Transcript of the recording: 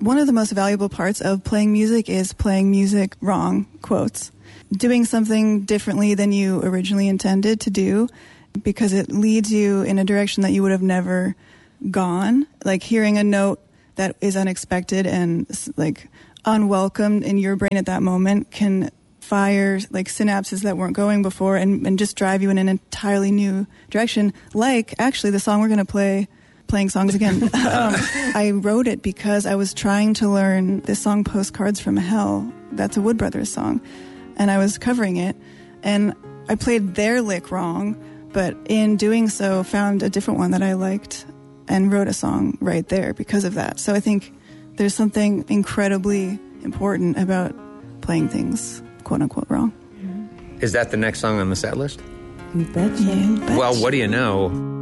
One of the most valuable parts of playing music is playing music wrong, quotes. Doing something differently than you originally intended to do, because it leads you in a direction that you would have never gone. Like hearing a note that is unexpected and like unwelcomed in your brain at that moment can fire like synapses that weren't going before and just drive you in an entirely new direction. Like actually the song we're going to play, playing songs again. I wrote it because I was trying to learn this song Postcards from Hell. That's a Wood Brothers song. And I was covering it and I played their lick wrong, but in doing so found a different one that I liked and wrote a song right there because of that. So I think there's something incredibly important about playing things quote unquote wrong. Is that the next song on the set list? You betcha. Yeah, Well, what do you know?